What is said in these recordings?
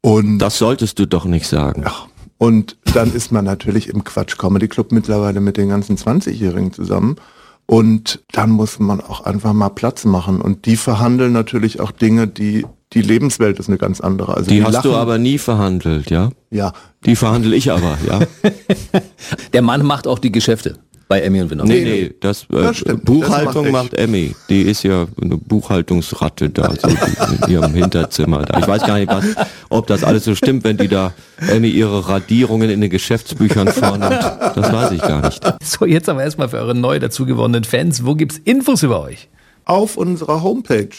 Und das solltest du doch nicht sagen. Ja, und dann ist man natürlich im Quatsch Comedy Club mittlerweile mit den ganzen 20-Jährigen zusammen. Und dann muss man auch einfach mal Platz machen. Und die verhandeln natürlich auch Dinge, die Lebenswelt ist eine ganz andere. Also die hast du aber nie verhandelt, ja? Ja. Die verhandle ich aber, ja. Der Mann macht auch die Geschäfte bei Emmy und Winnowski. Nee, das stimmt. Buchhaltung macht Emmy. Die ist ja eine Buchhaltungsratte da, so in ihrem Hinterzimmer da. Ich weiß gar nicht, ob das alles so stimmt, wenn die da Emmy ihre Radierungen in den Geschäftsbüchern vornimmt. Das weiß ich gar nicht. So, jetzt aber erstmal für eure neu dazugewonnenen Fans. Wo gibt's Infos über euch? Auf unserer Homepage.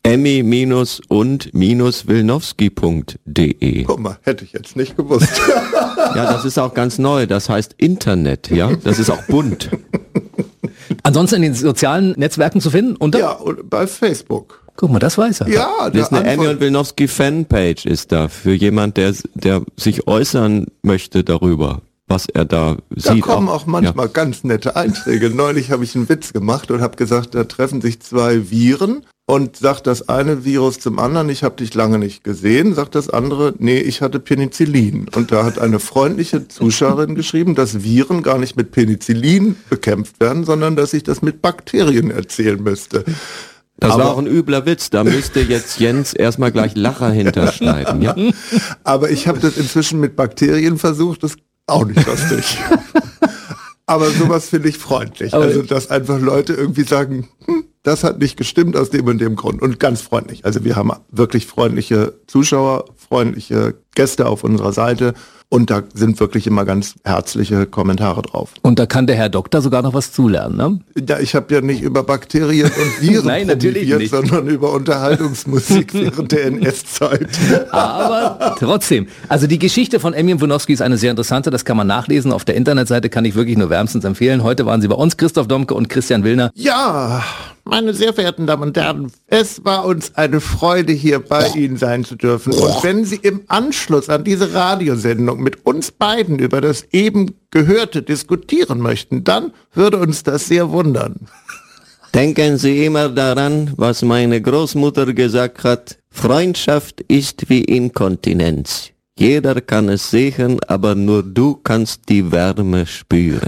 Emmy-und-wilnowski.de. Guck mal, hätte ich jetzt nicht gewusst. Ja, das ist auch ganz neu. Das heißt Internet, ja. Das ist auch bunt. Ansonsten in den sozialen Netzwerken zu finden? Ja, und bei Facebook. Guck mal, das weiß er. Ja, das ist eine Emmy und Wilnowski Fanpage ist da für jemand, der sich äußern möchte darüber, was er da sieht. Da kommen auch manchmal ganz nette Einträge. Neulich habe ich einen Witz gemacht und habe gesagt, da treffen sich zwei Viren und sagt das eine Virus zum anderen, ich habe dich lange nicht gesehen, sagt das andere, nee, ich hatte Penicillin. Und da hat eine freundliche Zuschauerin geschrieben, dass Viren gar nicht mit Penicillin bekämpft werden, sondern dass ich das mit Bakterien erzählen müsste. Das war auch ein übler Witz, da müsste jetzt Jens erstmal gleich Lacher hinterschneiden. Ja? Aber ich habe das inzwischen mit Bakterien versucht, das ist auch nicht lustig. Aber sowas finde ich freundlich. Also, dass einfach Leute irgendwie sagen, das hat nicht gestimmt aus dem und dem Grund. Und ganz freundlich. Also wir haben wirklich freundliche Zuschauer, freundliche Gäste auf unserer Seite. Und da sind wirklich immer ganz herzliche Kommentare drauf. Und da kann der Herr Doktor sogar noch was zulernen, ne? Ja, ich habe ja nicht über Bakterien und Viren Nein, natürlich nicht, sondern über Unterhaltungsmusik während der NS-Zeit. Aber trotzdem, also die Geschichte von Emmy und Winnowski ist eine sehr interessante, das kann man nachlesen. Auf der Internetseite kann ich wirklich nur wärmstens empfehlen. Heute waren sie bei uns, Christoph Domke und Christian Willner. Ja, meine sehr verehrten Damen und Herren, es war uns eine Freude, hier bei Ihnen sein zu dürfen. Und wenn Sie im Anschluss an diese Radiosendung mit uns beiden über das eben Gehörte diskutieren möchten, dann würde uns das sehr wundern. Denken Sie immer daran, was meine Großmutter gesagt hat. Freundschaft ist wie Inkontinenz. Jeder kann es sehen, aber nur du kannst die Wärme spüren.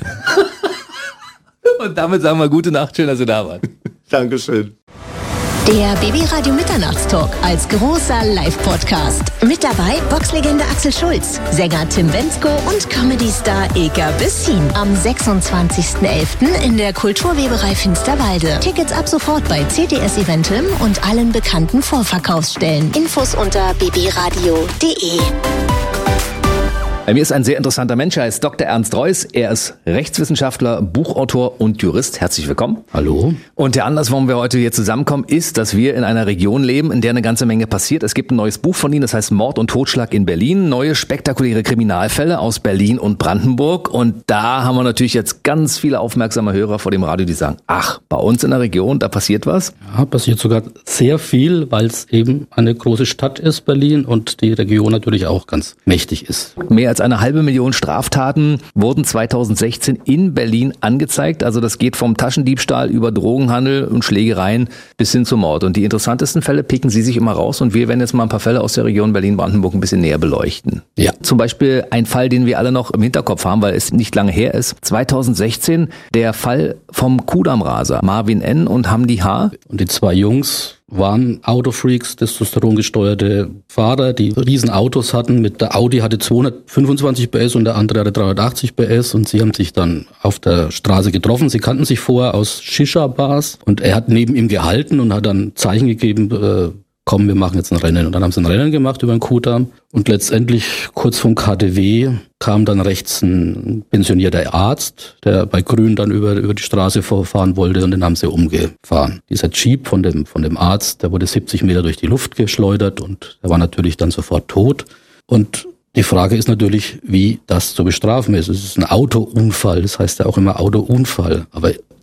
Und damit sagen wir gute Nacht, schön, dass Sie da waren. Dankeschön. Der BB-Radio Mitternachtstalk als großer Live-Podcast. Mit dabei Boxlegende Axel Schulz, Sänger Tim Bendzko und Comedy-Star Ilka Bessin. Am 26.11. in der Kulturweberei Finsterwalde. Tickets ab sofort bei CTS Eventim und allen bekannten Vorverkaufsstellen. Infos unter bbradio.de. Bei mir ist ein sehr interessanter Mensch, er heißt Dr. Ernst Reuß. Er ist Rechtswissenschaftler, Buchautor und Jurist. Herzlich willkommen. Hallo. Und der Anlass, warum wir heute hier zusammenkommen, ist, dass wir in einer Region leben, in der eine ganze Menge passiert. Es gibt ein neues Buch von Ihnen, das heißt Mord und Totschlag in Berlin. Neue spektakuläre Kriminalfälle aus Berlin und Brandenburg. Und da haben wir natürlich jetzt ganz viele aufmerksame Hörer vor dem Radio, die sagen, ach, bei uns in der Region, da passiert was. Ja, passiert sogar sehr viel, weil es eben eine große Stadt ist, Berlin, und die Region natürlich auch ganz mächtig ist. Mehr als 500.000 Straftaten wurden 2016 in Berlin angezeigt. Also das geht vom Taschendiebstahl über Drogenhandel und Schlägereien bis hin zum Mord. Und die interessantesten Fälle picken Sie sich immer raus. Und wir werden jetzt mal ein paar Fälle aus der Region Berlin-Brandenburg ein bisschen näher beleuchten. Ja. Zum Beispiel ein Fall, den wir alle noch im Hinterkopf haben, weil es nicht lange her ist. 2016 der Fall vom Kudamm-Raser. Marvin N. und Hamdi H. Und die zwei Jungs waren Autofreaks, testosterongesteuerte Fahrer, die riesen Autos hatten. Mit der Audi hatte 225 PS und der andere hatte 380 PS und sie haben sich dann auf der Straße getroffen. Sie kannten sich vorher aus Shisha-Bars und er hat neben ihm gehalten und hat dann Zeichen gegeben, komm, wir machen jetzt ein Rennen. Und dann haben sie ein Rennen gemacht über den Kudamm und letztendlich kurz vom KTW kam dann rechts ein pensionierter Arzt, der bei Grün dann über die Straße vorfahren wollte und den haben sie umgefahren. Dieser Jeep von dem Arzt, der wurde 70 Meter durch die Luft geschleudert und der war natürlich dann sofort tot. Und die Frage ist natürlich, wie das zu bestrafen ist. Es ist ein Autounfall, das heißt ja auch immer Autounfall. Aber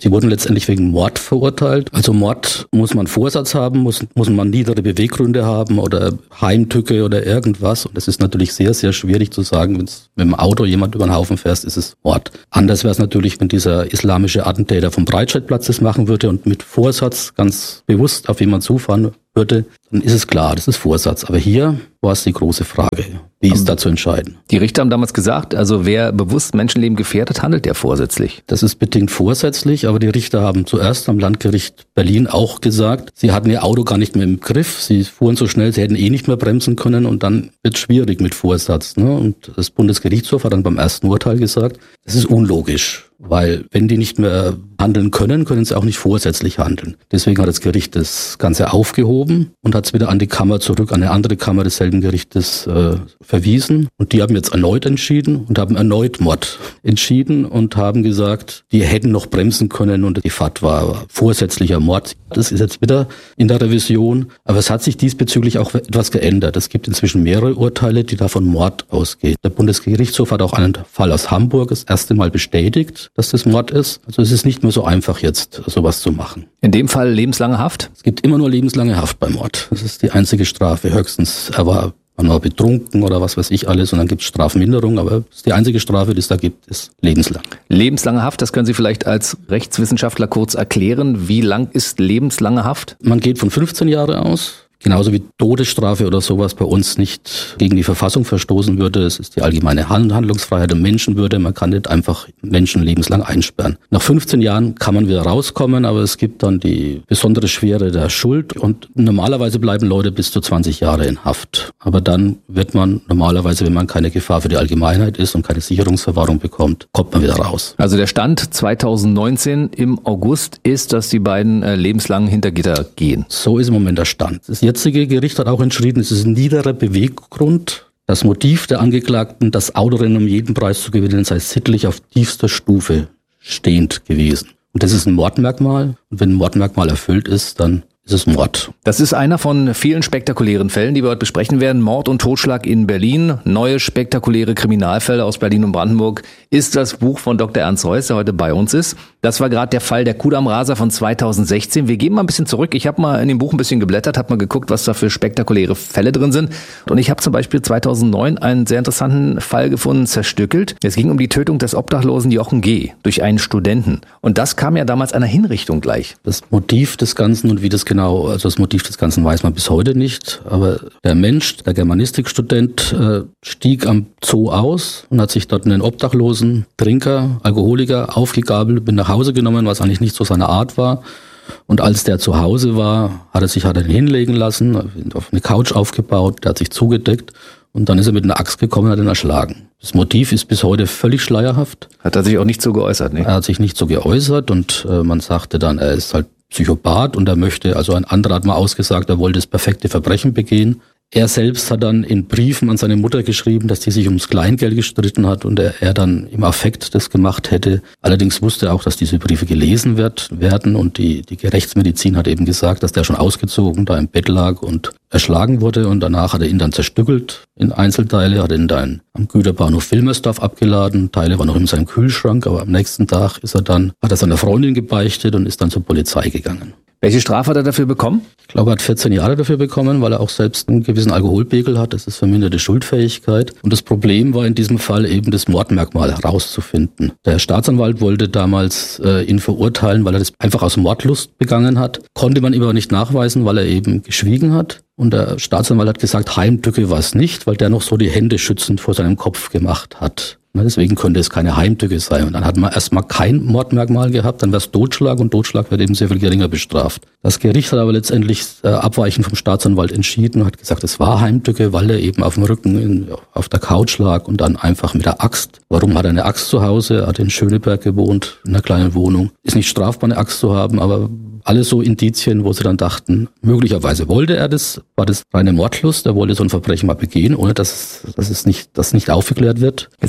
Sie wurden letztendlich wegen Mord verurteilt. Also Mord muss man Vorsatz haben, muss man niedere Beweggründe haben oder Heimtücke oder irgendwas. Und das ist natürlich sehr, sehr schwierig zu sagen, wenn es mit dem Auto jemand über den Haufen fährst, ist es Mord. Anders wäre es natürlich, wenn dieser islamische Attentäter vom Breitscheidplatz das machen würde und mit Vorsatz ganz bewusst auf jemanden zufahren würde, dann ist es klar, das ist Vorsatz. Aber hier war es die große Frage, wie ist da zu entscheiden? Die Richter haben damals gesagt, also wer bewusst Menschenleben gefährdet, handelt ja vorsätzlich. Das ist bedingt vorsätzlich, aber die Richter haben zuerst am Landgericht Berlin auch gesagt, sie hatten ihr Auto gar nicht mehr im Griff, sie fuhren so schnell, sie hätten nicht mehr bremsen können und dann wird es schwierig mit Vorsatz. Ne? Und das Bundesgerichtshof hat dann beim ersten Urteil gesagt, das ist unlogisch. Weil wenn die nicht mehr handeln können, können sie auch nicht vorsätzlich handeln. Deswegen hat das Gericht das Ganze aufgehoben und hat es wieder an die Kammer zurück, an eine andere Kammer desselben Gerichtes verwiesen. Und die haben jetzt erneut entschieden und haben erneut Mord entschieden und haben gesagt, die hätten noch bremsen können und die Fatwa war vorsätzlicher Mord. Das ist jetzt wieder in der Revision. Aber es hat sich diesbezüglich auch etwas geändert. Es gibt inzwischen mehrere Urteile, die da von Mord ausgehen. Der Bundesgerichtshof hat auch einen Fall aus Hamburg das erste Mal bestätigt, dass das Mord ist. Also es ist nicht mehr so einfach jetzt, sowas zu machen. In dem Fall lebenslange Haft? Es gibt immer nur lebenslange Haft bei Mord. Das ist die einzige Strafe. Höchstens man war betrunken oder was weiß ich alles und dann gibt es Strafminderung, aber das ist die einzige Strafe, die es da gibt, ist lebenslang. Lebenslange Haft, das können Sie vielleicht als Rechtswissenschaftler kurz erklären. Wie lang ist lebenslange Haft? Man geht von 15 Jahren aus. Genauso wie Todesstrafe oder sowas bei uns nicht gegen die Verfassung verstoßen würde. Es ist die allgemeine Handlungsfreiheit und Menschenwürde. Man kann nicht einfach Menschen lebenslang einsperren. Nach 15 Jahren kann man wieder rauskommen, aber es gibt dann die besondere Schwere der Schuld. Und normalerweise bleiben Leute bis zu 20 Jahre in Haft. Aber dann wird man normalerweise, wenn man keine Gefahr für die Allgemeinheit ist und keine Sicherungsverwahrung bekommt, kommt man wieder raus. Also der Stand 2019 im August ist, dass die beiden lebenslang hinter Gitter gehen. So ist im Moment der Stand. Das jetzige Gericht hat auch entschieden, es ist ein niederer Beweggrund. Das Motiv der Angeklagten, das Autorennen um jeden Preis zu gewinnen, sei sittlich auf tiefster Stufe stehend gewesen. Und das ist ein Mordmerkmal. Und wenn ein Mordmerkmal erfüllt ist, dann ist es Mord. Das ist einer von vielen spektakulären Fällen, die wir heute besprechen werden. Mord und Totschlag in Berlin. Neue spektakuläre Kriminalfälle aus Berlin und Brandenburg ist das Buch von Dr. Ernst Reuß, der heute bei uns ist. Das war gerade der Fall der Kudamm-Raser von 2016. Wir gehen mal ein bisschen zurück. Ich habe mal in dem Buch ein bisschen geblättert, habe mal geguckt, was da für spektakuläre Fälle drin sind. Und ich habe zum Beispiel 2009 einen sehr interessanten Fall gefunden, zerstückelt. Es ging um die Tötung des Obdachlosen Jochen G. durch einen Studenten. Und das kam ja damals einer Hinrichtung gleich. Das Motiv des Ganzen und wie das genau, also das Motiv des Ganzen weiß man bis heute nicht. Aber der Mensch, der Germanistikstudent, stieg am Zoo aus und hat sich dort einen Obdachlosen, Trinker, Alkoholiker aufgegabelt, mit nach Hause genommen, was eigentlich nicht so seine Art war. Und als der zu Hause war, hat er ihn hinlegen lassen, auf eine Couch aufgebaut, der hat sich zugedeckt und dann ist er mit einer Axt gekommen und hat ihn erschlagen. Das Motiv ist bis heute völlig schleierhaft. Hat er sich auch nicht so geäußert, ne? Er hat sich nicht so geäußert und man sagte dann, er ist halt Psychopath und er möchte, also ein anderer hat mal ausgesagt, er wollte das perfekte Verbrechen begehen. Er selbst hat dann in Briefen an seine Mutter geschrieben, dass die sich ums Kleingeld gestritten hat und er dann im Affekt das gemacht hätte. Allerdings wusste er auch, dass diese Briefe gelesen werden und die Rechtsmedizin hat eben gesagt, dass der schon ausgezogen da im Bett lag und erschlagen wurde und danach hat er ihn dann zerstückelt in Einzelteile, hat ihn dann am Güterbahnhof Wilmersdorf abgeladen, Teile waren noch in seinem Kühlschrank, aber am nächsten Tag hat er seiner Freundin gebeichtet und ist dann zur Polizei gegangen. Welche Strafe hat er dafür bekommen? Ich glaube, er hat 14 Jahre dafür bekommen, weil er auch selbst einen gewissen Alkoholpegel hat. Das ist verminderte Schuldfähigkeit. Und das Problem war in diesem Fall eben das Mordmerkmal herauszufinden. Der Staatsanwalt wollte damals ihn verurteilen, weil er das einfach aus Mordlust begangen hat. Konnte man ihm aber nicht nachweisen, weil er eben geschwiegen hat. Und der Staatsanwalt hat gesagt, Heimtücke war es nicht, weil der noch so die Hände schützend vor seinem Kopf gemacht hat. Deswegen könnte es keine Heimtücke sein. Und dann hat man erstmal kein Mordmerkmal gehabt, dann wäre es Totschlag und Totschlag wird eben sehr viel geringer bestraft. Das Gericht hat aber letztendlich abweichend vom Staatsanwalt entschieden und hat gesagt, es war Heimtücke, weil er eben auf dem Rücken auf der Couch lag und dann einfach mit der Axt. Warum hat er eine Axt zu Hause? Er hat in Schöneberg gewohnt, in einer kleinen Wohnung. Ist nicht strafbar, eine Axt zu haben, aber alles so Indizien, wo sie dann dachten, möglicherweise wollte er das, war das reine Mordlust, er wollte so ein Verbrechen mal begehen, ohne dass das nicht aufgeklärt wird. Jetzt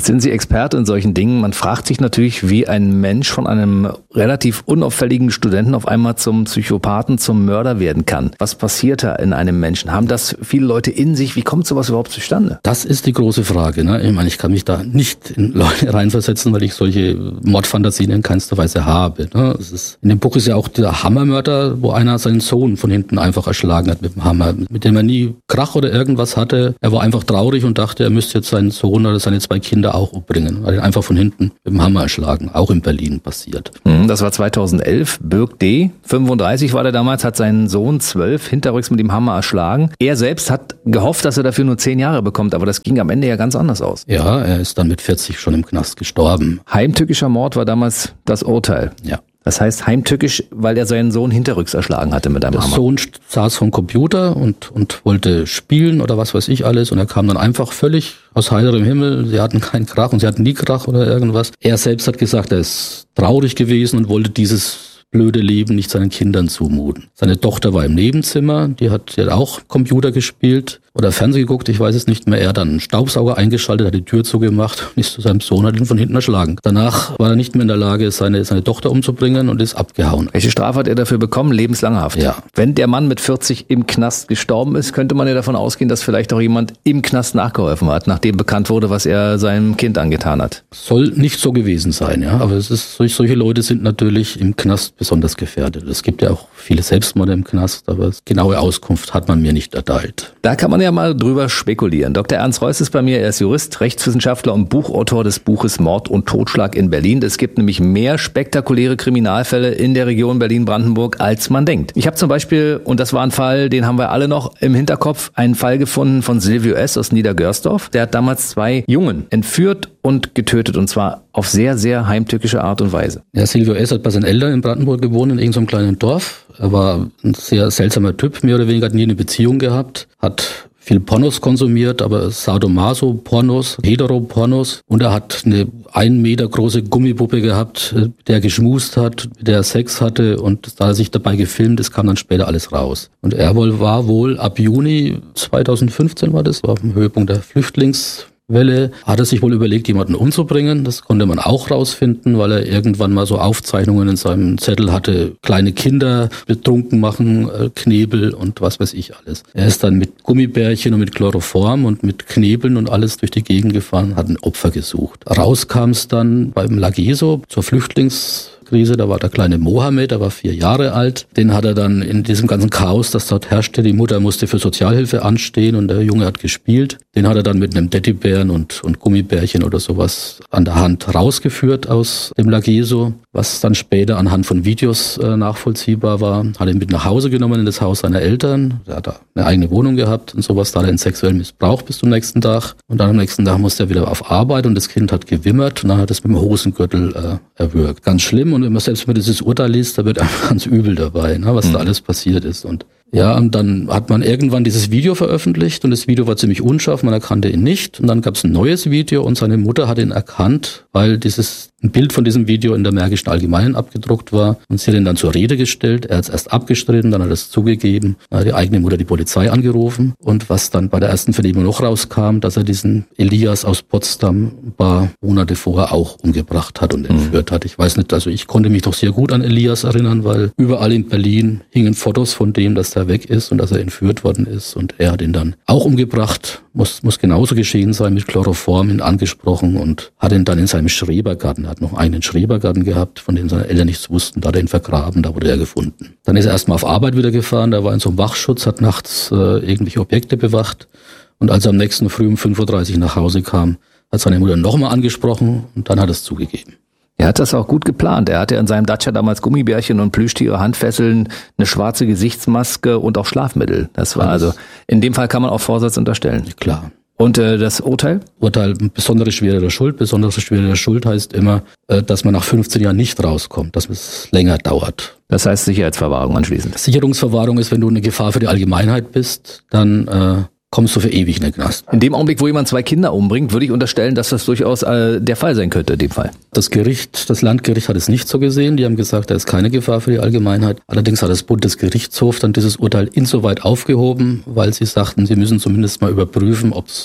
Jetzt sind Sie Experte in solchen Dingen. Man fragt sich natürlich, wie ein Mensch von einem relativ unauffälligen Studenten auf einmal zum Psychopathen, zum Mörder werden kann. Was passiert da in einem Menschen? Haben das viele Leute in sich? Wie kommt sowas überhaupt zustande? Das ist die große Frage. Ne? Ich meine, ich kann mich da nicht in Leute reinversetzen, weil ich solche Mordfantasien in keinster Weise habe. Ne? In dem Buch ist ja auch der Hammermörder, wo einer seinen Sohn von hinten einfach erschlagen hat mit dem Hammer, mit dem er nie Krach oder irgendwas hatte. Er war einfach traurig und dachte, er müsste jetzt seinen Sohn oder seine 2 Kinder auch umbringen, weil er einfach von hinten mit dem Hammer erschlagen, auch in Berlin passiert. Das war 2011. Birk D., 35 war der damals, hat seinen Sohn 12 hinterrücks mit dem Hammer erschlagen. Er selbst hat gehofft, dass er dafür nur 10 Jahre bekommt, aber das ging am Ende ja ganz anders aus. Ja, er ist dann mit 40 schon im Knast gestorben. Heimtückischer Mord war damals das Urteil. Ja. Das heißt heimtückisch, weil er seinen Sohn hinterrücks erschlagen hatte mit einem Hammer. Der Sohn saß vom Computer und wollte spielen oder was weiß ich alles und er kam dann einfach völlig aus heiterem Himmel. Sie hatten keinen Krach und sie hatten nie Krach oder irgendwas. Er selbst hat gesagt, er ist traurig gewesen und wollte dieses blöde Leben nicht seinen Kindern zumuten. Seine Tochter war im Nebenzimmer, die hat auch Computer gespielt oder Fernsehen geguckt, ich weiß es nicht mehr. Er hat dann einen Staubsauger eingeschaltet, hat die Tür zugemacht und ist zu seinem Sohn, hat ihn von hinten erschlagen. Danach war er nicht mehr in der Lage, seine Tochter umzubringen und ist abgehauen. Welche Strafe hat er dafür bekommen? Lebenslange Haft. Ja. Wenn der Mann mit 40 im Knast gestorben ist, könnte man ja davon ausgehen, dass vielleicht auch jemand im Knast nachgeholfen hat, nachdem bekannt wurde, was er seinem Kind angetan hat. Soll nicht so gewesen sein, ja. Aber solche Leute sind natürlich im Knast besonders gefährdet. Es gibt ja auch viele Selbstmorde im Knast, aber genaue Auskunft hat man mir nicht erteilt. Da kann man ja mal drüber spekulieren. Dr. Ernst Reuß ist bei mir, er ist Jurist, Rechtswissenschaftler und Buchautor des Buches Mord und Totschlag in Berlin. Es gibt nämlich mehr spektakuläre Kriminalfälle in der Region Berlin-Brandenburg, als man denkt. Ich habe zum Beispiel, und das war ein Fall, den haben wir alle noch im Hinterkopf, einen Fall gefunden von Silvio S. aus Niedergörsdorf. Der hat damals 2 Jungen entführt und getötet, und zwar auf sehr, sehr heimtückische Art und Weise. Ja, Silvio S. hat bei seinen Eltern in Brandenburg gewohnt, in irgendeinem kleinen Dorf. Er war ein sehr seltsamer Typ, mehr oder weniger, hat nie eine Beziehung gehabt, hat viel Pornos konsumiert, aber Sadomaso-Pornos, Hetero-Pornos. Und er hat eine 1 Meter große Gummipuppe gehabt, mit der er geschmust hat, mit der er Sex hatte. Und da er sich dabei gefilmt ist, kam dann später alles raus. Und er war wohl ab Juni 2015 war auf dem Höhepunkt der Flüchtlingswelle, hat er sich wohl überlegt, jemanden umzubringen. Das konnte man auch rausfinden, weil er irgendwann mal so Aufzeichnungen in seinem Zettel hatte, kleine Kinder betrunken machen, Knebel und was weiß ich alles. Er ist dann mit Gummibärchen und mit Chloroform und mit Knebeln und alles durch die Gegend gefahren, hat ein Opfer gesucht. Raus kam es dann beim Lageso zur Flüchtlingskrise. Da war der kleine Mohammed, der war 4 Jahre alt. Den hat er dann in diesem ganzen Chaos, das dort herrschte, die Mutter musste für Sozialhilfe anstehen und der Junge hat gespielt. Den hat er dann mit einem Teddybären und Gummibärchen oder sowas an der Hand rausgeführt aus dem Lageso, was dann später anhand von Videos nachvollziehbar war. Hat ihn mit nach Hause genommen in das Haus seiner Eltern. Er hat da eine eigene Wohnung gehabt und sowas. Da hat er ihn sexuell missbraucht bis zum nächsten Tag. Und dann am nächsten Tag musste er wieder auf Arbeit und das Kind hat gewimmert und dann hat er es mit dem Hosengürtel erwürgt. Ganz schlimm. Und selbst wenn man dieses Urteil liest, da wird einfach ganz übel dabei, ne, was da alles passiert ist. Und ja, und dann hat man irgendwann dieses Video veröffentlicht und das Video war ziemlich unscharf, man erkannte ihn nicht. Und dann gab es ein neues Video und seine Mutter hat ihn erkannt, weil ein Bild von diesem Video in der Märkischen Allgemeinen abgedruckt war. Und sie hat ihn dann zur Rede gestellt. Er hat es erst abgestritten, dann hat er es zugegeben. Dann hat die eigene Mutter die Polizei angerufen. Und was dann bei der ersten Vernehmung noch rauskam, dass er diesen Elias aus Potsdam ein paar Monate vorher auch umgebracht hat und entführt hat. Ich weiß nicht, also ich konnte mich doch sehr gut an Elias erinnern, weil überall in Berlin hingen Fotos von dem, dass der weg ist und dass er entführt worden ist. Und er hat ihn dann auch umgebracht. Muss genauso geschehen sein, mit Chloroform ihn angesprochen und hat ihn dann in seinem Schrebergarten, er hat noch einen Schrebergarten gehabt, von dem seine Eltern nichts wussten, da hat er ihn vergraben, da wurde er gefunden. Dann ist er erstmal auf Arbeit wieder gefahren, da war in so einem Wachschutz, hat nachts irgendwelche Objekte bewacht und als er am nächsten Früh um 5:30 Uhr nach Hause kam, hat seine Mutter nochmal angesprochen und dann hat er es zugegeben. Er hat das auch gut geplant. Er hatte in seinem Dacia damals Gummibärchen und Plüschtiere, Handfesseln, eine schwarze Gesichtsmaske und auch Schlafmittel. Das war also, in dem Fall kann man auch Vorsatz unterstellen. Klar. Und das Urteil? Urteil besondere Schwere der Schuld. Besondere Schwere der Schuld heißt immer, dass man nach 15 Jahren nicht rauskommt, dass es länger dauert. Das heißt Sicherheitsverwahrung anschließend. Sicherungsverwahrung ist, wenn du eine Gefahr für die Allgemeinheit bist, dann kommst du für ewig in den Knast. In dem Augenblick, wo jemand 2 Kinder umbringt, würde ich unterstellen, dass das durchaus der Fall sein könnte in dem Fall. Das Landgericht hat es nicht so gesehen. Die haben gesagt, da ist keine Gefahr für die Allgemeinheit. Allerdings hat das Bundesgerichtshof dann dieses Urteil insoweit aufgehoben, weil sie sagten, sie müssen zumindest mal überprüfen, ob es nicht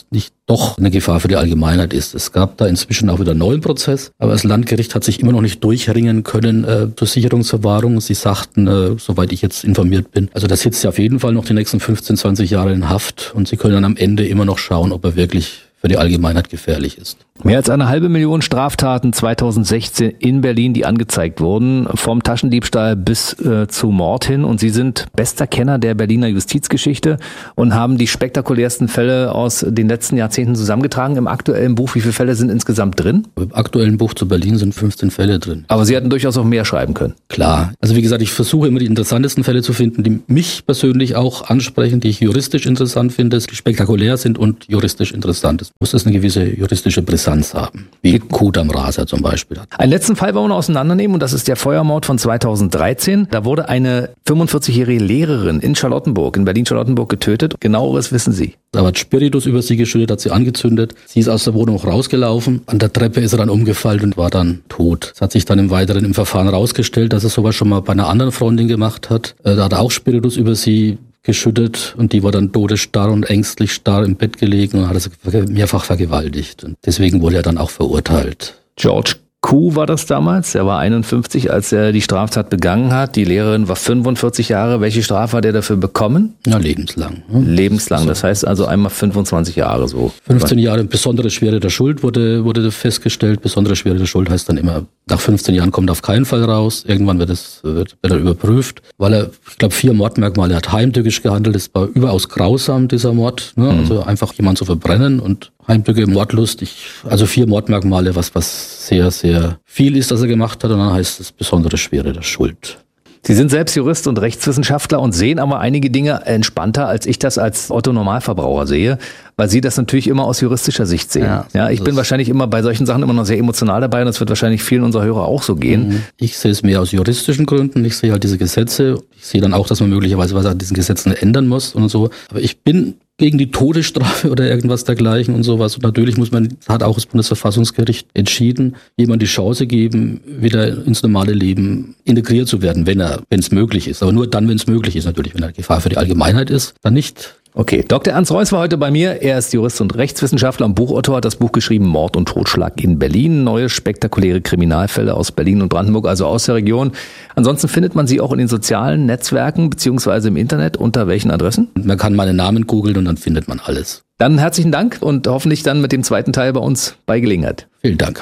doch eine Gefahr für die Allgemeinheit ist. Es gab da inzwischen auch wieder einen neuen Prozess, aber das Landgericht hat sich immer noch nicht durchringen können zur Sicherungsverwahrung. Sie sagten, soweit ich jetzt informiert bin, also da sitzt er auf jeden Fall noch die nächsten 15, 20 Jahre in Haft und Sie können dann am Ende immer noch schauen, ob er wirklich für die Allgemeinheit gefährlich ist. Mehr als 500.000 Straftaten 2016 in Berlin, die angezeigt wurden, vom Taschendiebstahl bis zu Mord hin. Und Sie sind bester Kenner der Berliner Justizgeschichte und haben die spektakulärsten Fälle aus den letzten Jahrzehnten zusammengetragen. Im aktuellen Buch, wie viele Fälle sind insgesamt drin? Im aktuellen Buch zu Berlin sind 15 Fälle drin. Aber Sie hätten durchaus auch mehr schreiben können. Klar. Also wie gesagt, ich versuche immer die interessantesten Fälle zu finden, die mich persönlich auch ansprechen, die ich juristisch interessant finde, die spektakulär sind und juristisch interessant. Es muss eine gewisse juristische Brisanz haben, wie Kut am Raser zum Beispiel. Einen letzten Fall wollen wir auseinandernehmen und das ist der Feuermord von 2013. Da wurde eine 45-jährige Lehrerin in Charlottenburg, in Berlin-Charlottenburg getötet. Genaueres wissen Sie. Da hat Spiritus über sie geschüttet, hat sie angezündet. Sie ist aus der Wohnung rausgelaufen. An der Treppe ist er dann umgefallen und war dann tot. Es hat sich dann im Weiteren im Verfahren rausgestellt, dass er sowas schon mal bei einer anderen Freundin gemacht hat. Da hat er auch Spiritus über sie geschüttet und die war dann todesstarr und ängstlich starr im Bett gelegen und hat sie mehrfach vergewaltigt. Und deswegen wurde er dann auch verurteilt. George Kuh war das damals. Er war 51, als er die Straftat begangen hat. Die Lehrerin war 45 Jahre. Welche Strafe hat er dafür bekommen? Ja, lebenslang. Lebenslang. Das heißt also einmal 25 Jahre so. 15 Jahre besondere Schwere der Schuld wurde festgestellt. Besondere Schwere der Schuld heißt dann immer, nach 15 Jahren kommt er auf keinen Fall raus. Irgendwann wird er überprüft, weil er, ich glaube, 4 Mordmerkmale hat. Heimtückisch gehandelt. Es war überaus grausam, dieser Mord. Ne? Also einfach jemanden zu verbrennen und Heimtücke, Mordlust. Also 4 Mordmerkmale, was sehr, sehr viel ist, das er gemacht hat. Und dann heißt es besondere Schwere der Schuld. Sie sind selbst Jurist und Rechtswissenschaftler und sehen aber einige Dinge entspannter, als ich das als Otto-Normalverbraucher sehe, weil Sie das natürlich immer aus juristischer Sicht sehen. Ja, ich bin wahrscheinlich immer bei solchen Sachen immer noch sehr emotional dabei und das wird wahrscheinlich vielen unserer Hörer auch so gehen. Ich sehe es mehr aus juristischen Gründen. Ich sehe halt diese Gesetze. Ich sehe dann auch, dass man möglicherweise was an diesen Gesetzen ändern muss und so. Aber ich bin gegen die Todesstrafe oder irgendwas dergleichen und sowas. Und natürlich hat auch das Bundesverfassungsgericht entschieden, jemand die Chance geben, wieder ins normale Leben integriert zu werden, wenn es möglich ist. Aber nur dann, wenn es möglich ist, natürlich. Wenn eine Gefahr für die Allgemeinheit ist, dann nicht. Okay, Dr. Ernst Reuss war heute bei mir. Er ist Jurist und Rechtswissenschaftler und Buchautor, hat das Buch geschrieben Mord und Totschlag in Berlin. Neue spektakuläre Kriminalfälle aus Berlin und Brandenburg, also aus der Region. Ansonsten findet man sie auch in den sozialen Netzwerken beziehungsweise im Internet. Unter welchen Adressen? Man kann meinen Namen googeln und dann findet man alles. Dann herzlichen Dank und hoffentlich dann mit dem zweiten Teil bei uns bei Gelegenheit. Vielen Dank.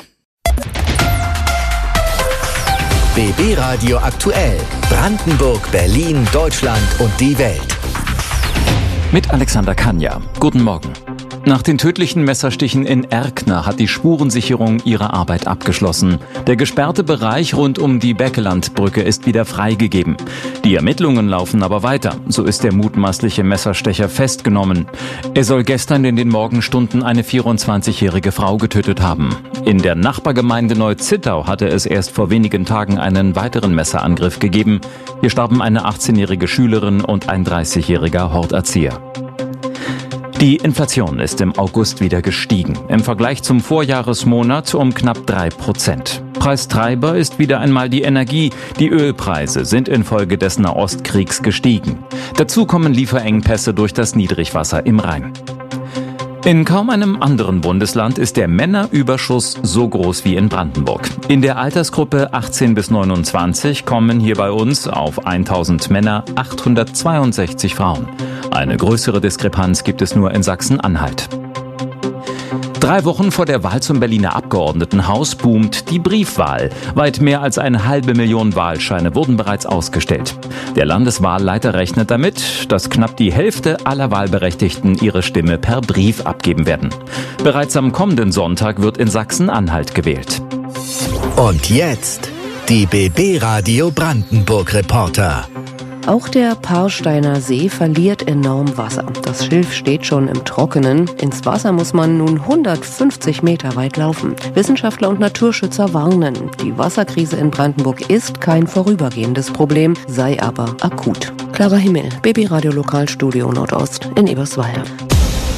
BB Radio aktuell. Brandenburg, Berlin, Deutschland und die Welt. Mit Alexander Kanja. Guten Morgen. Nach den tödlichen Messerstichen in Erkner hat die Spurensicherung ihre Arbeit abgeschlossen. Der gesperrte Bereich rund um die Beckelandbrücke ist wieder freigegeben. Die Ermittlungen laufen aber weiter. So ist der mutmaßliche Messerstecher festgenommen. Er soll gestern in den Morgenstunden eine 24-jährige Frau getötet haben. In der Nachbargemeinde Neu-Zittau hatte es erst vor wenigen Tagen einen weiteren Messerangriff gegeben. Hier starben eine 18-jährige Schülerin und ein 30-jähriger Horterzieher. Die Inflation ist im August wieder gestiegen. Im Vergleich zum Vorjahresmonat um knapp 3%. Preistreiber ist wieder einmal die Energie. Die Ölpreise sind infolge des Nahostkriegs gestiegen. Dazu kommen Lieferengpässe durch das Niedrigwasser im Rhein. In kaum einem anderen Bundesland ist der Männerüberschuss so groß wie in Brandenburg. In der Altersgruppe 18 bis 29 kommen hier bei uns auf 1000 Männer 862 Frauen. Eine größere Diskrepanz gibt es nur in Sachsen-Anhalt. 3 Wochen vor der Wahl zum Berliner Abgeordnetenhaus boomt die Briefwahl. Weit mehr als 500.000 Wahlscheine wurden bereits ausgestellt. Der Landeswahlleiter rechnet damit, dass knapp die Hälfte aller Wahlberechtigten ihre Stimme per Brief abgeben werden. Bereits am kommenden Sonntag wird in Sachsen-Anhalt gewählt. Und jetzt die BB Radio Brandenburg Reporter. Auch der Paarsteiner See verliert enorm Wasser. Das Schilf steht schon im Trockenen. Ins Wasser muss man nun 150 Meter weit laufen. Wissenschaftler und Naturschützer warnen. Die Wasserkrise in Brandenburg ist kein vorübergehendes Problem, sei aber akut. Clara Himmel, BB Radio Lokalstudio Nordost in Eberswalde.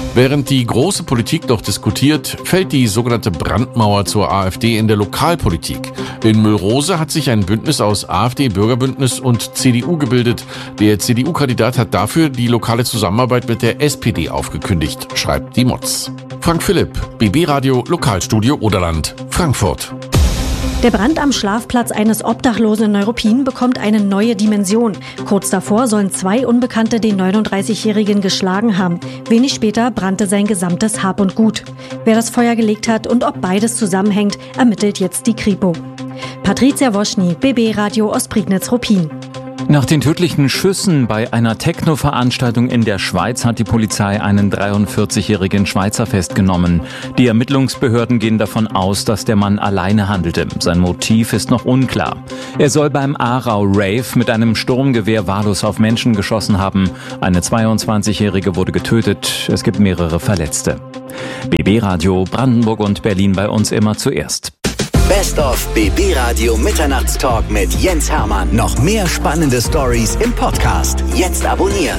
Während die große Politik noch diskutiert, fällt die sogenannte Brandmauer zur AfD in der Lokalpolitik. In Müllrose hat sich ein Bündnis aus AfD, Bürgerbündnis und CDU gebildet. Der CDU-Kandidat hat dafür die lokale Zusammenarbeit mit der SPD aufgekündigt, schreibt die Moz. Frank Philipp, BB Radio, Lokalstudio Oderland, Frankfurt. Der Brand am Schlafplatz eines Obdachlosen in Neuruppin bekommt eine neue Dimension. Kurz davor sollen 2 Unbekannte den 39-Jährigen geschlagen haben. Wenig später brannte sein gesamtes Hab und Gut. Wer das Feuer gelegt hat und ob beides zusammenhängt, ermittelt jetzt die Kripo. Patricia Woschny, BB Radio Ostprignitz-Ruppin. Nach den tödlichen Schüssen bei einer Techno-Veranstaltung in der Schweiz hat die Polizei einen 43-jährigen Schweizer festgenommen. Die Ermittlungsbehörden gehen davon aus, dass der Mann alleine handelte. Sein Motiv ist noch unklar. Er soll beim Aarau-Rave mit einem Sturmgewehr wahllos auf Menschen geschossen haben. Eine 22-jährige wurde getötet. Es gibt mehrere Verletzte. BB Radio Brandenburg und Berlin bei uns immer zuerst. Best of BB Radio Mitternachtstalk mit Jens Hermann. Noch mehr spannende Stories im Podcast. Jetzt abonnieren.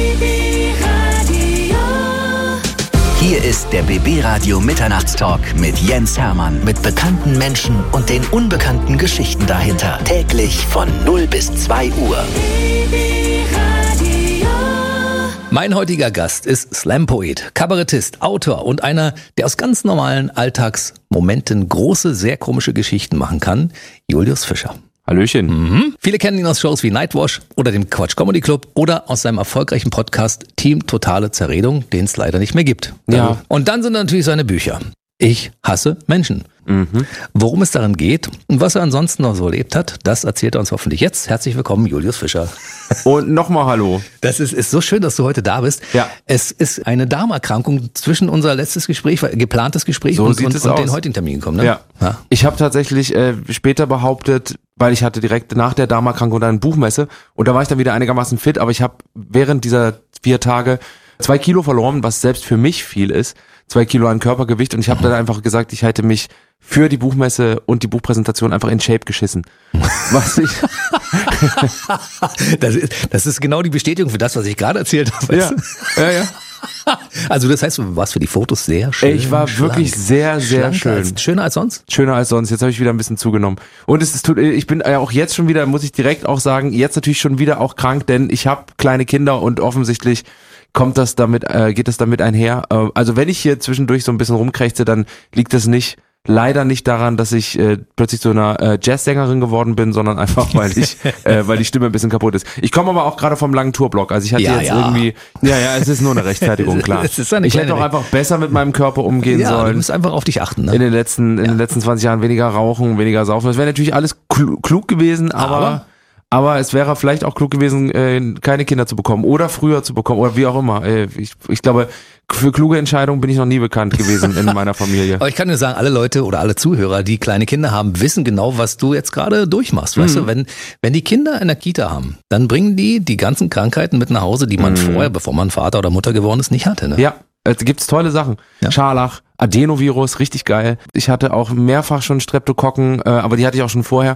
Hier ist der BB Radio Mitternachtstalk mit Jens Hermann. Mit bekannten Menschen und den unbekannten Geschichten dahinter. Täglich von 0 bis 2 Uhr. Mein heutiger Gast ist Slam-Poet, Kabarettist, Autor und einer, der aus ganz normalen Alltagsmomenten große, sehr komische Geschichten machen kann, Julius Fischer. Hallöchen. Viele kennen ihn aus Shows wie Nightwash oder dem Quatsch Comedy Club oder aus seinem erfolgreichen Podcast Team Totale Zerredung, den es leider nicht mehr gibt. Ja. Und dann sind natürlich seine Bücher. Ich hasse Menschen. Worum es darin geht und was er ansonsten noch so erlebt hat, das erzählt er uns hoffentlich jetzt. Herzlich willkommen, Julius Fischer. Und nochmal hallo. Das ist so schön, dass du heute da bist. Ja. Es ist eine Darmerkrankung zwischen unser letztes Gespräch, geplantes Gespräch So und den heutigen Termin gekommen. Ne? Ja. Ich habe tatsächlich später behauptet, weil ich hatte direkt nach der Darmerkrankung dann eine Buchmesse und da war ich dann wieder einigermaßen fit, aber ich habe während dieser 4 Tage 2 Kilo verloren, was selbst für mich viel ist. 2 Kilo an Körpergewicht und ich habe dann einfach gesagt, ich hätte mich für die Buchmesse und die Buchpräsentation einfach in Shape geschissen. Was ich das ist genau die Bestätigung für das, was ich gerade erzählt habe. Ja. Also das heißt, du warst für die Fotos sehr schön. Ich war wirklich sehr, sehr schön. Schöner als sonst? Schöner als sonst. Jetzt habe ich wieder ein bisschen zugenommen. Und ich bin ja auch jetzt schon wieder, muss ich direkt auch sagen, jetzt natürlich schon wieder auch krank, denn ich habe kleine Kinder und offensichtlich geht das damit einher. Also wenn ich hier zwischendurch so ein bisschen rumkrächze, dann liegt das leider nicht daran, dass ich plötzlich so einer Jazzsängerin geworden bin, sondern einfach, weil die Stimme ein bisschen kaputt ist. Ich komme aber auch gerade vom langen Tourblock. Also ich hatte irgendwie, es ist nur eine Rechtfertigung, klar. Ich hätte auch einfach besser mit meinem Körper umgehen sollen. Du musst einfach auf dich achten. Ne? In den letzten 20 Jahren weniger rauchen, weniger saufen. Das wäre natürlich alles klug gewesen, aber es wäre vielleicht auch klug gewesen, keine Kinder zu bekommen oder früher zu bekommen oder wie auch immer. Ich glaube, für kluge Entscheidungen bin ich noch nie bekannt gewesen in meiner Familie. Aber ich kann nur sagen, alle Leute oder alle Zuhörer, die kleine Kinder haben, wissen genau, was du jetzt gerade durchmachst. Weißt du, wenn die Kinder in der Kita haben, dann bringen die ganzen Krankheiten mit nach Hause, die man vorher, bevor man Vater oder Mutter geworden ist, nicht hatte. Ne? Ja. Da gibt's tolle Sachen. Ja. Scharlach, Adenovirus, richtig geil. Ich hatte auch mehrfach schon Streptokokken, aber die hatte ich auch schon vorher.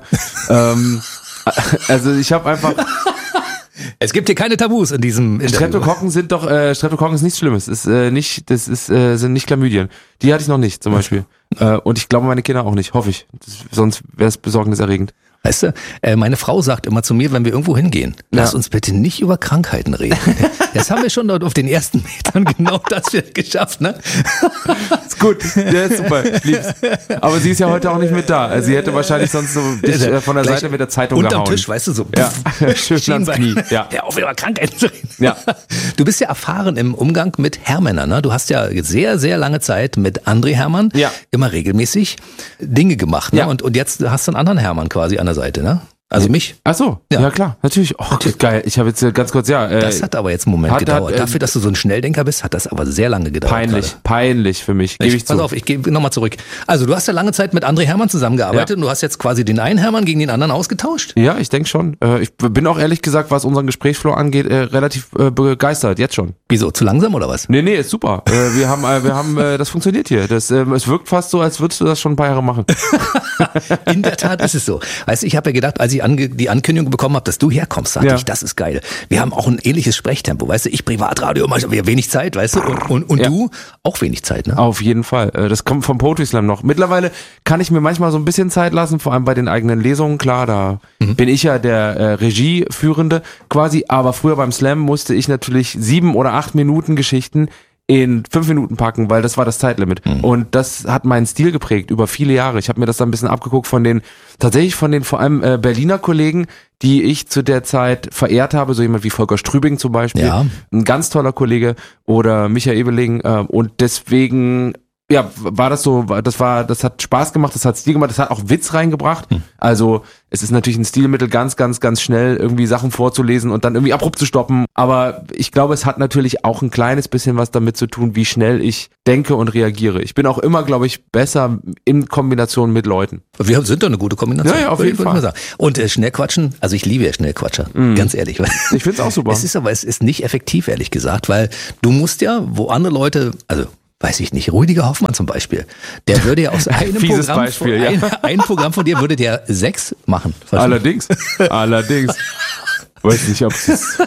Also ich habe einfach... Es gibt hier keine Tabus in diesem Interview. Streptokokken ist nichts Schlimmes. Sind nicht Chlamydien. Die hatte ich noch nicht, zum Beispiel. Und ich glaube meine Kinder auch nicht, hoffe ich. Sonst wäre es besorgniserregend. Weißt du, meine Frau sagt immer zu mir, wenn wir irgendwo hingehen, lass uns bitte nicht über Krankheiten reden. Das haben wir schon dort auf den ersten Metern genau das wird geschafft, ne? Ist gut, ja, ist super, lieb's. Aber sie ist ja heute auch nicht mit da. Sie hätte wahrscheinlich sonst so dich von der Seite mit der Zeitung unterm gehauen. Tisch, weißt du, so. Ja, schön ans Knie. Ja. Der auf über Krankheiten zu reden. Ja. Du bist ja erfahren im Umgang mit Hermännern, ne? Du hast ja sehr, sehr lange Zeit mit André Hermann immer regelmäßig Dinge gemacht, ne? Und jetzt hast du einen anderen Hermann quasi an der Seite, ne? Also mich. Ach so, ja klar, natürlich. Oh, geil. Ich habe jetzt ganz kurz, das hat aber jetzt einen Moment gedauert. Dafür, dass du so ein Schnelldenker bist, hat das aber sehr lange gedauert. Peinlich für mich. Pass auf, ich gehe nochmal zurück. Also du hast ja lange Zeit mit André Hermann zusammengearbeitet und du hast jetzt quasi den einen Hermann gegen den anderen ausgetauscht? Ja, ich denke schon. Ich bin auch ehrlich gesagt, was unseren Gesprächsflow angeht, relativ begeistert, jetzt schon. Wieso, zu langsam oder was? Nee, ist super. Wir haben das funktioniert hier. Es wirkt fast so, als würdest du das schon ein paar Jahre machen. In der Tat ist es so. Weißt du, ich habe ja gedacht, als ich ich die Ankündigung bekommen habe, dass du herkommst, dachte ich, das ist geil. Wir haben auch ein ähnliches Sprechtempo, weißt du, ich Privatradio, immer wenig Zeit, weißt du, und du auch wenig Zeit, ne? Auf jeden Fall. Das kommt vom Poetry Slam noch. Mittlerweile kann ich mir manchmal so ein bisschen Zeit lassen, vor allem bei den eigenen Lesungen, klar, da bin ich ja der Regieführende quasi, aber früher beim Slam musste ich natürlich 7 oder 8 Minuten Geschichten in 5 Minuten packen, weil das war das Zeitlimit. Und das hat meinen Stil geprägt über viele Jahre. Ich habe mir das dann ein bisschen abgeguckt von den vor allem Berliner Kollegen, die ich zu der Zeit verehrt habe, so jemand wie Volker Strübing zum Beispiel, ein ganz toller Kollege, oder Michael Ebeling, und deswegen war das so, das hat Spaß gemacht, das hat Stil gemacht, das hat auch Witz reingebracht. Also es ist natürlich ein Stilmittel, ganz, ganz, ganz schnell irgendwie Sachen vorzulesen und dann irgendwie abrupt zu stoppen. Aber ich glaube, es hat natürlich auch ein kleines bisschen was damit zu tun, wie schnell ich denke und reagiere. Ich bin auch immer, glaube ich, besser in Kombination mit Leuten. Wir sind doch eine gute Kombination. Ja, auf jeden Fall. Und Schnellquatschen, also ich liebe ja Schnellquatscher, ganz ehrlich. Ich find's auch super. Es ist nicht effektiv, ehrlich gesagt, weil du musst ja, wo andere Leute, also weiß ich nicht, Rüdiger Hoffmann zum Beispiel, der würde ja aus einem ein Programm von dir würde der 6 machen. Allerdings. Weiß nicht, ob es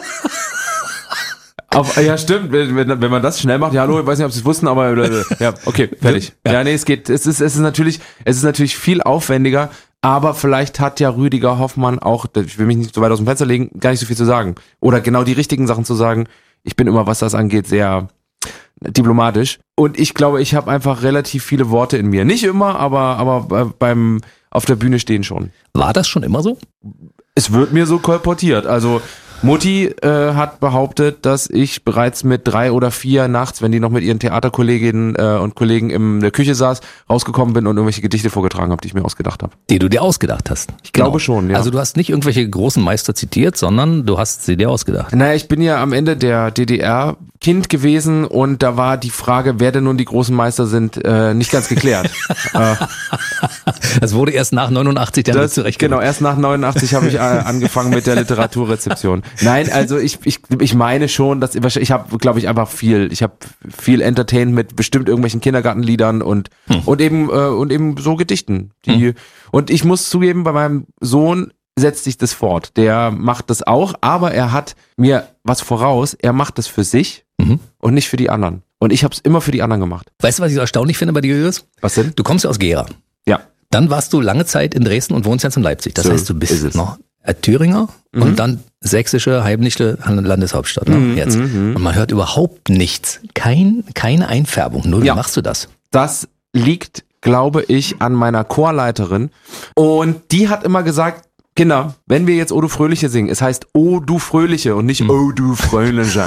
ja, stimmt, wenn man das schnell macht, ja, hallo, ich weiß nicht, ob Sie es wussten, aber ja, okay, fertig. Ja, nee, es geht, es ist natürlich viel aufwendiger, aber vielleicht hat ja Rüdiger Hoffmann auch, ich will mich nicht so weit aus dem Fenster legen, gar nicht so viel zu sagen. Oder genau die richtigen Sachen zu sagen. Ich bin immer, was das angeht, sehr diplomatisch. Und ich glaube, ich habe einfach relativ viele Worte in mir. Nicht immer, aber beim auf der Bühne stehen schon. War das schon immer so? Es wird mir so kolportiert. Also Mutti hat behauptet, dass ich bereits mit 3 oder 4 nachts, wenn die noch mit ihren Theaterkolleginnen und Kollegen in der Küche saß, rausgekommen bin und irgendwelche Gedichte vorgetragen habe, die ich mir ausgedacht habe. Die du dir ausgedacht hast? Ich glaube schon, ja. Also du hast nicht irgendwelche großen Meister zitiert, sondern du hast sie dir ausgedacht. Naja, ich bin ja am Ende der DDR Kind gewesen und da war die Frage, wer denn nun die großen Meister sind, nicht ganz geklärt. Das wurde erst nach 89 dann zurechtgelegt. Genau, erst nach 89 habe ich angefangen mit der Literaturrezeption. Nein, also ich meine schon, dass ich habe, glaube ich, einfach viel viel entertained mit bestimmt irgendwelchen Kindergartenliedern und eben so Gedichten. Und ich muss zugeben, bei meinem Sohn setzt sich das fort. Der macht das auch, aber er hat mir was voraus. Er macht das für sich und nicht für die anderen. Und ich habe es immer für die anderen gemacht. Weißt du, was ich so erstaunlich finde bei dir, Julius? Was denn? Du kommst ja aus Gera. Ja. Dann warst du lange Zeit in Dresden und wohnst jetzt in Leipzig. Das heißt, du bist noch Thüringer und dann sächsische, heimliche Landeshauptstadt. Ne? Jetzt. Und man hört überhaupt nichts. Keine Einfärbung. Nur wie machst du das? Das liegt, glaube ich, an meiner Chorleiterin. Und die hat immer gesagt, Kinder, wenn wir jetzt O du Fröhliche singen, es heißt O du Fröhliche und nicht O du Fröhliche.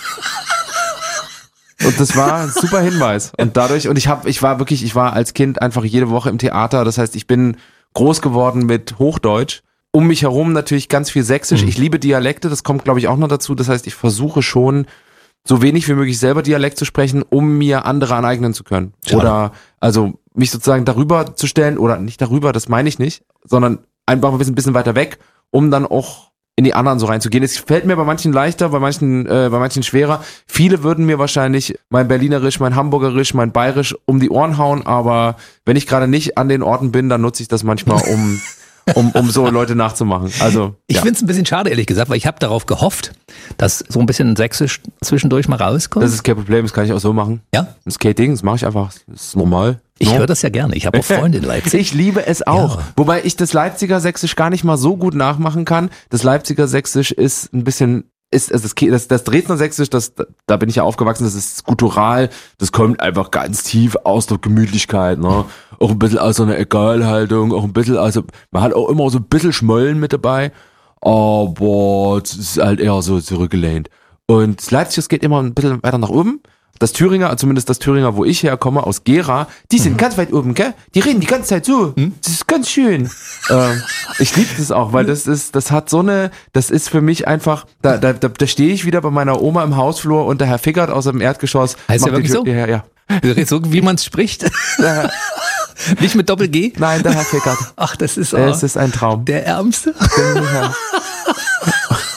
Und das war ein super Hinweis. Und dadurch, ich war als Kind einfach jede Woche im Theater. Das heißt, ich bin groß geworden mit Hochdeutsch. Um mich herum natürlich ganz viel Sächsisch. Ich liebe Dialekte, das kommt, glaube ich, auch noch dazu. Das heißt, ich versuche schon, so wenig wie möglich selber Dialekt zu sprechen, um mir andere aneignen zu können. Schade. Oder also mich sozusagen darüber zu stellen, oder nicht darüber, das meine ich nicht, sondern einfach ein bisschen weiter weg, um dann auch in die anderen so reinzugehen. Es fällt mir bei manchen leichter, bei manchen schwerer. Viele würden mir wahrscheinlich mein Berlinerisch, mein Hamburgerisch, mein Bayerisch um die Ohren hauen, aber wenn ich gerade nicht an den Orten bin, dann nutze ich das manchmal, um so Leute nachzumachen. Also ich finde es ein bisschen schade, ehrlich gesagt, weil ich habe darauf gehofft, dass so ein bisschen Sächsisch zwischendurch mal rauskommt. Das ist kein Problem, das kann ich auch so machen. Ja? Das Skating, das mache ich einfach, das ist normal. Ich höre das ja gerne. Ich habe auch Freunde in Leipzig. Ich liebe es auch. Ja. Wobei ich das Leipziger Sächsisch gar nicht mal so gut nachmachen kann. Das Leipziger Sächsisch ist ein bisschen, das Dresdner Sächsisch, da bin ich ja aufgewachsen, das ist guttural, das kommt einfach ganz tief aus der Gemütlichkeit, ne? Auch ein bisschen aus so einer Egalhaltung, auch ein bisschen, also man hat auch immer so ein bisschen Schmollen mit dabei, aber es ist halt eher so zurückgelehnt. Und das Leipzig, geht immer ein bisschen weiter nach oben. Das Thüringer, zumindest das Thüringer, wo ich herkomme, aus Gera, die sind ganz weit oben, gell? Die reden die ganze Zeit so. Das ist ganz schön. Ich liebe das auch, weil das ist für mich einfach, da stehe ich wieder bei meiner Oma im Hausflur und der Herr Fickert aus dem Erdgeschoss. Heißt der wirklich so? Ja. So wie man es spricht? Nicht mit Doppel-G? Nein, der Herr Fickert. Ach, das ist es ist ein Traum. Der Ärmste?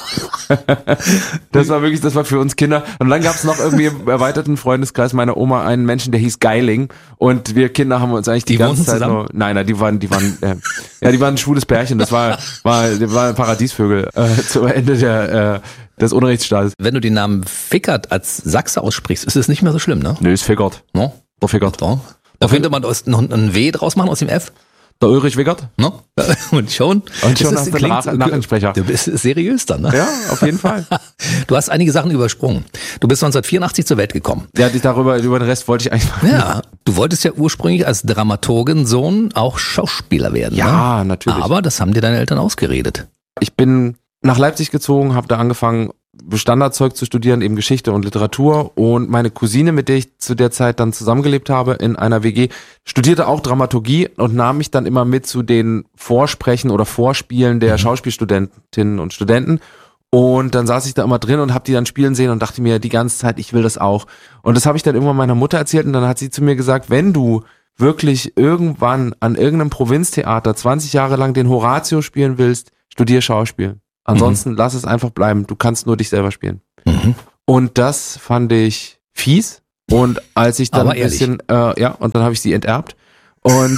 Das war für uns Kinder. Und dann gab es noch irgendwie im erweiterten Freundeskreis meiner Oma einen Menschen, der hieß Geiling. Und wir Kinder haben uns eigentlich die ganze Zeit nur... Nein, die waren ein schwules Pärchen. Das war Paradiesvögel zum Ende des Unrechtsstaates. Wenn du den Namen Fickert als Sachse aussprichst, ist es nicht mehr so schlimm, ne? Nö, ist Fickert. No? Der Fickert. No? Da könnte man noch ein W draus machen aus dem F. Der Ulrich Wickert. No? Und schon hast du einen Nachensprecher. Du bist seriös dann, ne? Ja, auf jeden Fall. Du hast einige Sachen übersprungen. Du bist 1984 zur Welt gekommen. Ja, über den Rest wollte ich eigentlich mal. Ja, du wolltest ja ursprünglich als Dramaturgensohn auch Schauspieler werden. Ja, ne? natürlich. Aber das haben dir deine Eltern ausgeredet. Ich bin nach Leipzig gezogen, habe da angefangen, Standardzeug zu studieren, eben Geschichte und Literatur, und meine Cousine, mit der ich zu der Zeit dann zusammengelebt habe in einer WG, studierte auch Dramaturgie und nahm mich dann immer mit zu den Vorsprechen oder Vorspielen der Schauspielstudentinnen und Studenten, und dann saß ich da immer drin und habe die dann spielen sehen und dachte mir die ganze Zeit, ich will das auch. Und das habe ich dann irgendwann meiner Mutter erzählt, und dann hat sie zu mir gesagt, wenn du wirklich irgendwann an irgendeinem Provinztheater 20 Jahre lang den Horatio spielen willst, studier Schauspiel. Ansonsten lass es einfach bleiben. Du kannst nur dich selber spielen. Und das fand ich fies. Und als ich dann und dann habe ich sie enterbt. Und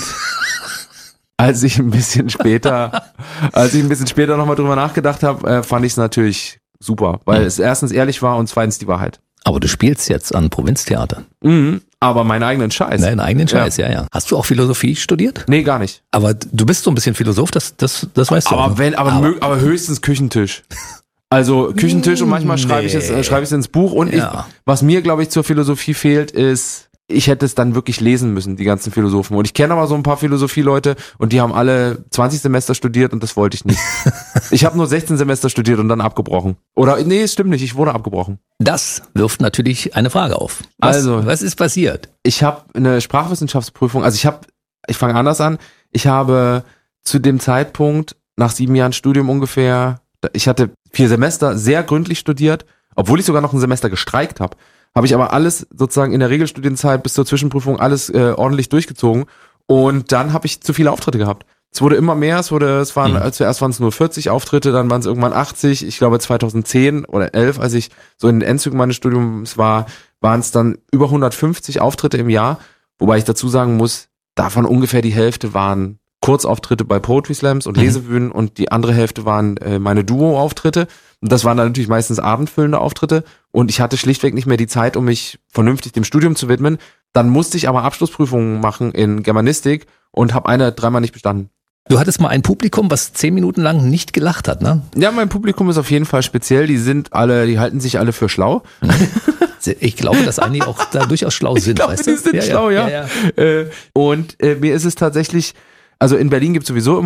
als ich ein bisschen später nochmal drüber nachgedacht habe, fand ich es natürlich super, weil es erstens ehrlich war und zweitens die Wahrheit. Aber du spielst jetzt an Provinztheatern. Aber meinen eigenen Scheiß. Deinen eigenen Scheiß, ja. Hast du auch Philosophie studiert? Nee, gar nicht. Aber du bist so ein bisschen Philosoph, das weißt du. Aber höchstens Küchentisch. Also Küchentisch, und manchmal schreibe ich es ins Buch, und was mir, glaube ich, zur Philosophie fehlt, ist, ich hätte es dann wirklich lesen müssen, die ganzen Philosophen. Und ich kenne aber so ein paar Philosophieleute, und die haben alle 20 Semester studiert, und das wollte ich nicht. Ich habe nur 16 Semester studiert und dann abgebrochen. Oder, nee, es stimmt nicht, ich wurde abgebrochen. Das wirft natürlich eine Frage auf. Was ist passiert? Ich habe eine Sprachwissenschaftsprüfung, ich fange anders an. Ich habe zu dem Zeitpunkt, nach 7 Jahren Studium ungefähr, ich hatte 4 Semester sehr gründlich studiert, obwohl ich sogar noch ein Semester gestreikt habe. Habe ich aber alles sozusagen in der Regelstudienzeit bis zur Zwischenprüfung alles ordentlich durchgezogen, und dann habe ich zu viele Auftritte gehabt. Es wurde immer mehr, zuerst waren es nur 40 Auftritte, dann waren es irgendwann 80, ich glaube 2010 oder 11, als ich so in den Endzügen meines Studiums war, waren es dann über 150 Auftritte im Jahr, wobei ich dazu sagen muss, davon ungefähr die Hälfte waren Kurzauftritte bei Poetry Slams und Lesebühnen, und die andere Hälfte waren meine Duo-Auftritte. Und das waren dann natürlich meistens abendfüllende Auftritte, und ich hatte schlichtweg nicht mehr die Zeit, um mich vernünftig dem Studium zu widmen. Dann musste ich aber Abschlussprüfungen machen in Germanistik und habe 3-mal nicht bestanden. Du hattest mal ein Publikum, was 10 Minuten lang nicht gelacht hat, ne? Ja, mein Publikum ist auf jeden Fall speziell. Die halten sich alle für schlau. Ich glaube, dass einige auch da durchaus schlau sind. Die sind schlau, ja. Und mir ist es tatsächlich, also in Berlin wird sowieso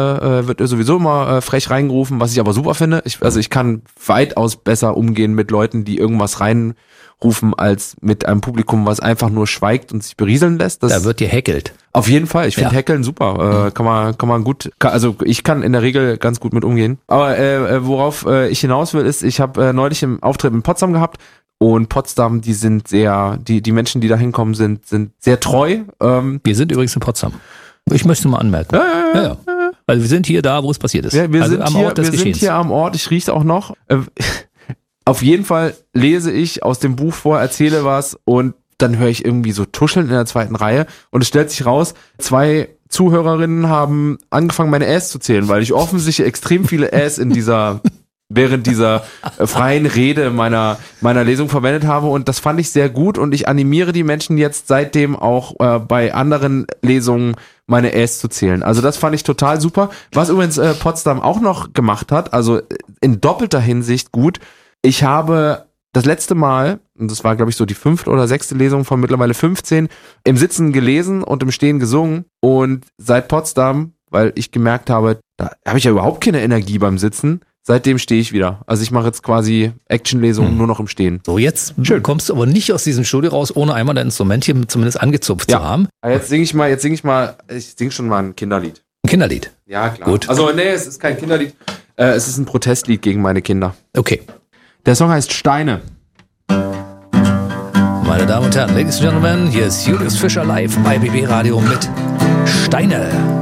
immer frech reingerufen, was ich aber super finde. Ich kann weitaus besser umgehen mit Leuten, die irgendwas reinrufen, als mit einem Publikum, was einfach nur schweigt und sich berieseln lässt. Da wird dir häkelt. Auf jeden Fall. Ich finde Häkeln super. Kann man gut. Also ich kann in der Regel ganz gut mit umgehen. Aber worauf ich hinaus will, ist, ich habe neulich einen Auftritt in Potsdam gehabt. Und Potsdam, die sind die Menschen, die da hinkommen, sind sehr treu. Wir sind übrigens in Potsdam. Ich möchte mal anmerken. Ja. Also wir sind hier da, wo es passiert ist. Ja, wir also sind hier am Ort, ich rieche auch noch. Auf jeden Fall lese ich aus dem Buch vor, erzähle was, und dann höre ich irgendwie so Tuscheln in der 2. Reihe, und es stellt sich raus, 2 Zuhörerinnen haben angefangen, meine Äs zu zählen, weil ich offensichtlich extrem viele Äs während dieser freien Rede meiner Lesung verwendet habe, und das fand ich sehr gut, und ich animiere die Menschen jetzt seitdem auch bei anderen Lesungen meine Äs zu zählen. Also das fand ich total super. Was übrigens Potsdam auch noch gemacht hat, also in doppelter Hinsicht gut, ich habe das letzte Mal, und das war glaube ich so die 5. oder 6. Lesung von mittlerweile 15, im Sitzen gelesen und im Stehen gesungen, und seit Potsdam, weil ich gemerkt habe, da habe ich ja überhaupt keine Energie beim Sitzen, seitdem stehe ich wieder. Also ich mache jetzt quasi Actionlesungen nur noch im Stehen. So, jetzt kommst du aber nicht aus diesem Studio raus, ohne einmal dein Instrument hier zumindest angezupft zu haben. Jetzt singe ich schon mal ein Kinderlied. Ein Kinderlied? Ja, klar. Gut. Also nee, es ist kein Kinderlied. Es ist ein Protestlied gegen meine Kinder. Okay. Der Song heißt Steine. Meine Damen und Herren, Ladies and Gentlemen, hier ist Julius Fischer live bei BB Radio mit Steine.